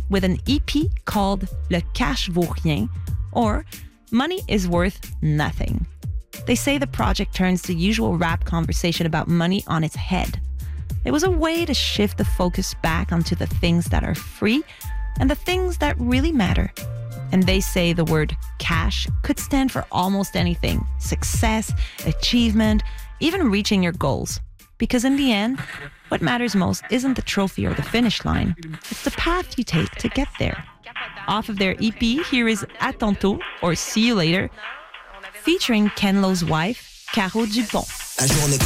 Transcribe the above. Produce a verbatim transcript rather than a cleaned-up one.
with an E P called Le Cash Vaut Rien, or Money is Worth Nothing. They say the project turns the usual rap conversation about money on its head. It was a way to shift the focus back onto the things that are free and the things that really matter. And they say the word cash could stand for almost anything: success, achievement, even reaching your goals. Because in the end, what matters most isn't the trophy or the finish line. It's the path you take to get there. Off of their E P, here is À Tantôt, or See You Later, featuring Ken Lo's wife, Caro Dupont.